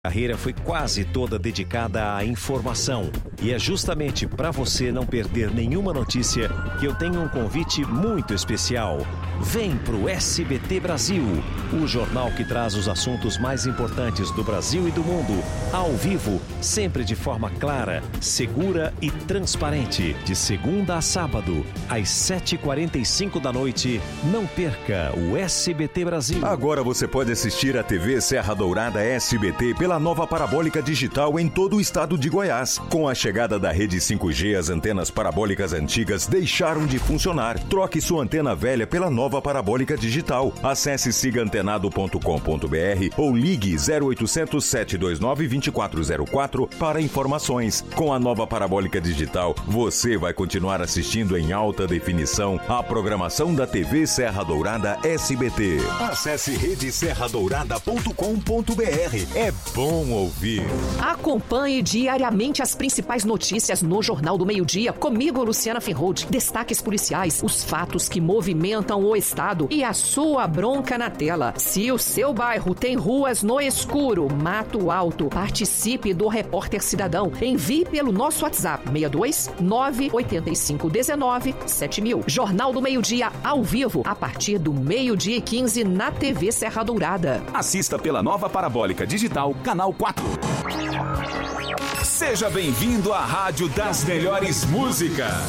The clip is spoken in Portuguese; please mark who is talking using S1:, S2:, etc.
S1: A carreira foi quase toda dedicada à informação. E é justamente para você não perder nenhuma notícia que eu tenho um convite muito especial. Vem pro SBT Brasil, o jornal que traz os assuntos mais importantes do Brasil e do mundo, ao vivo, sempre de forma clara, segura e transparente. De segunda a sábado, às 7h45 da noite. Não perca o SBT Brasil.
S2: Agora você pode assistir a TV Serra Dourada SBT pela nova parabólica digital em todo o estado de Goiás. Com a chegada da rede 5G, as antenas parabólicas antigas deixaram de funcionar. Troque sua antena velha pela nova parabólica digital. Acesse sigaantenado.com.br ou ligue 0800 729 2404 para informações. Com a nova parabólica digital, você vai continuar assistindo em alta definição a programação da TV Serra Dourada SBT. Acesse redeserradourada.com.br. É bom ouvir.
S3: Acompanhe diariamente as principais notícias no Jornal do Meio-Dia. Comigo, Luciana Finrold. Destaques policiais, os fatos que movimentam o estado e a sua bronca na tela. Se o seu bairro tem ruas no escuro, mato alto, participe do Repórter Cidadão. Envie pelo nosso WhatsApp 62 985 19 7000. Jornal do Meio-Dia ao vivo a partir do 12h15 na TV Serra Dourada.
S4: Assista pela nova parabólica digital Canal 4. Seja bem-vindo à Rádio das Melhores Músicas.